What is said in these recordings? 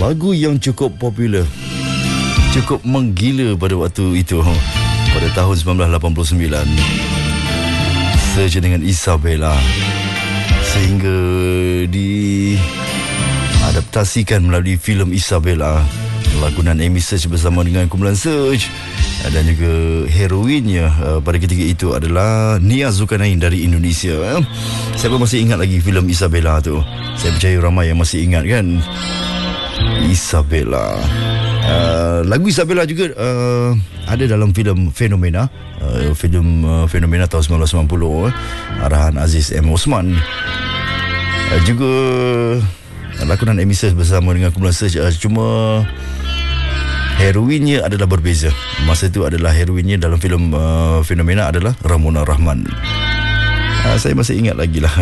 lagu yang cukup popular, cukup menggila pada waktu itu, pada tahun 1989. Search dengan Isabella, sehingga diadaptasikan melalui filem Isabella, lakonan Amy Search bersama dengan kumpulan Search, dan juga heroinnya pada ketika itu adalah Nia Zulkarnain dari Indonesia. Siapa masih ingat lagi filem Isabella tu? Saya percaya ramai yang masih ingat kan, Isabella. Lagu Isabella juga ada dalam filem Fenomena, Fenomena tahun 1990, arahan Aziz M. Osman. Juga lakonan Amy Search bersama dengan kumpulan Search, cuma heroinnya adalah berbeza. Masa itu adalah heroinnya dalam filem Fenomena adalah Ramona Rahman. Saya masih ingat lagi lah,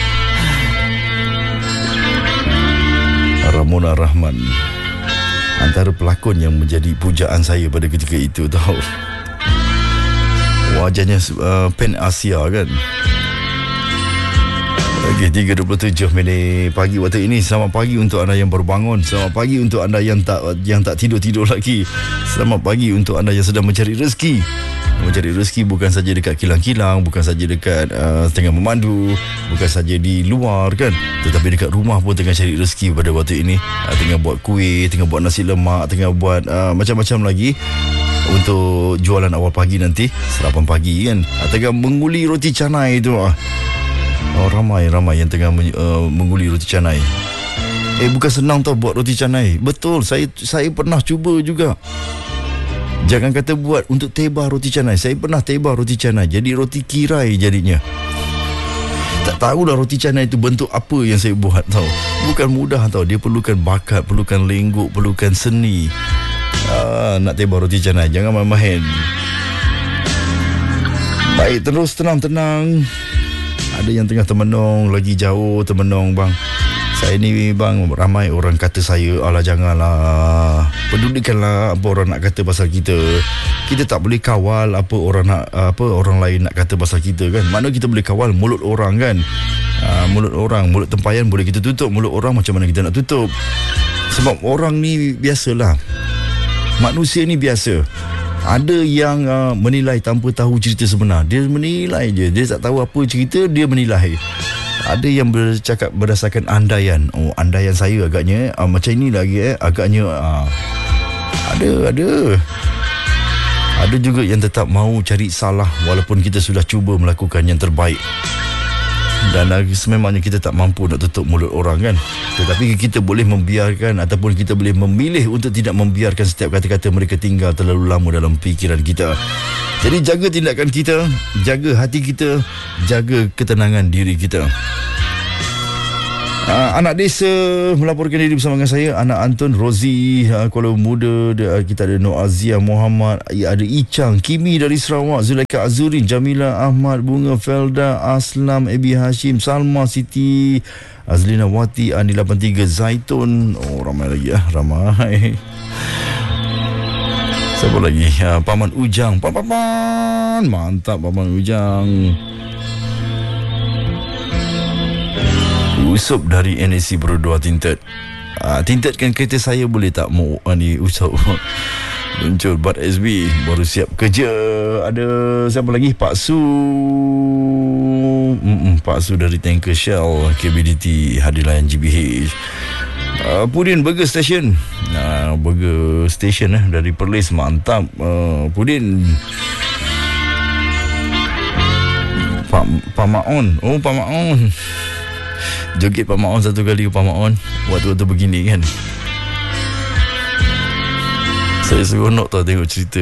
Ramona Rahman, antara pelakon yang menjadi pujaan saya pada ketika itu tahu. Wajahnya Pan Asia kan. Okey, 3:27 pagi waktu ini. Selamat pagi untuk anda yang baru bangun. Selamat pagi untuk anda yang tak tidur-tidur lagi. Selamat pagi untuk anda yang sedang mencari rezeki. Mencari rezeki bukan saja dekat kilang-kilang, bukan saja dekat tengah memandu, bukan saja di luar kan, tetapi dekat rumah pun tengah cari rezeki pada waktu ini. Tengah buat kuih, tengah buat nasi lemak, tengah buat macam-macam lagi untuk jualan awal pagi nanti, sarapan pagi kan. Tengah menguli roti canai tu. Ramai yang tengah menguli roti canai. Bukan senang tau buat roti canai. Betul, saya pernah cuba juga. Jangan kata buat untuk tebah roti canai. Saya pernah tebah roti canai, jadi roti kirai jadinya. Tak tahulah roti canai itu bentuk apa yang saya buat tau. Bukan mudah tau. Dia perlukan bakat, perlukan lengguk, perlukan seni. Nak tebah roti canai, jangan main-main. Baik, terus tenang. Ada yang tengah termenung, lagi jauh termenung bang. Saya ni bang, ramai orang kata saya, alah janganlah, pedulikanlah apa orang nak kata pasal kita. Kita tak boleh kawal apa orang lain nak kata pasal kita kan. Mana kita boleh kawal mulut orang kan. Mulut tempayan boleh kita tutup, mulut orang macam mana kita nak tutup. Sebab orang ni biasalah, manusia ni biasa. Ada yang menilai tanpa tahu cerita sebenar. Dia menilai je, dia tak tahu apa cerita, dia menilai. Ada yang bercakap berdasarkan andaian. Andaian saya agaknya macam ni lagi agaknya ada juga yang tetap mahu cari salah walaupun kita sudah cuba melakukan yang terbaik. Dan sememangnya kita tak mampu nak tutup mulut orang kan. Tetapi kita boleh membiarkan ataupun kita boleh memilih untuk tidak membiarkan setiap kata-kata mereka tinggal terlalu lama dalam fikiran kita. Jadi jaga tindakan kita, jaga hati kita, jaga ketenangan diri kita. Anak desa melaporkan diri bersama dengan saya, anak Anton, Rozi, Kuala Muda, kita ada Nur Azia Muhammad, ada Icang, Kimi dari Sarawak, Zulaika Azurin, Jamila Ahmad, Bunga Felda, Aslam, Ebi Hashim, Salma Siti, Azlina Wati, Andi 83, Zaitun. Ramai lagi ramai. Siapa lagi? Paman Ujang. Paman. Mantap Paman Ujang. Usup dari NSC Berdua Tinted. Tintedkan kereta saya boleh tak? Mau ni Usup muncul Bat SB baru siap kerja. Ada siapa lagi? Pak Su. Pak Su dari Tanker Shell KBDT hadir layan GBH. Pudin Burger Station. Burger Station dari Perlis. Mantap Pudin. Pak Maon. Pak Maon. Joget Pak Maon satu kali, Pak Maon waktu-waktu begini kan. Saya seronok tau tengok cerita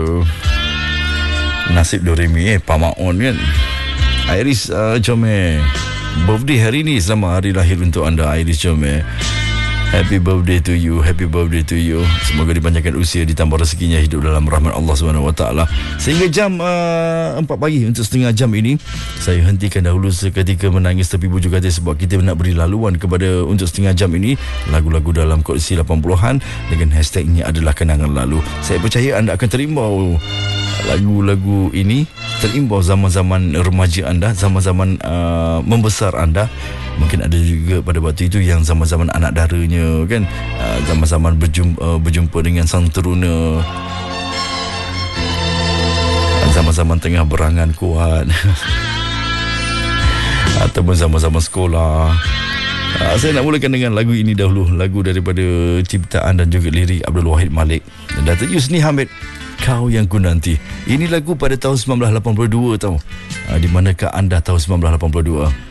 Nasib Doremi Pak Maon kan. Iris Jome, birthday hari ni. Selamat hari lahir untuk anda Iris Jome. Happy birthday to you. Happy birthday to you. Semoga dipanjangkan usia, ditambah rezekinya, hidup dalam rahmat Allah SWT. Sehingga jam 4 pagi, untuk setengah jam ini saya hentikan dahulu seketika menangis tepi bujur katil, sebab kita nak beri laluan kepada untuk setengah jam ini lagu-lagu dalam kondisi 80-an dengan hashtagnya adalah kenangan lalu. Saya percaya anda akan terimbau lagu-lagu ini, terimbau zaman-zaman remaja anda, zaman-zaman membesar anda, Mungkin ada juga pada waktu itu yang zaman-zaman anak daranya kan, zaman-zaman berjumpa dengan sang teruna, zaman-zaman tengah berangan kuat ataupun zaman-zaman sekolah. Saya nak mulakan dengan lagu ini dahulu, lagu daripada ciptaan dan juga lirik Abdul Wahid Malik dan Datuk Yusni Hamid, Kau Yang Ku Nanti. Ini lagu pada tahun 1982 tau. Di manakah anda tahun 1982?